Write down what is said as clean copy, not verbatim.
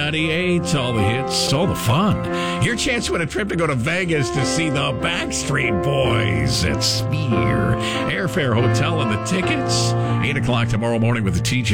98, all the hits, all the fun. Your chance to win a trip to go to Vegas to see the Backstreet Boys at Sphere. Airfare, hotel, and the tickets. 8 o'clock tomorrow morning with the TJ.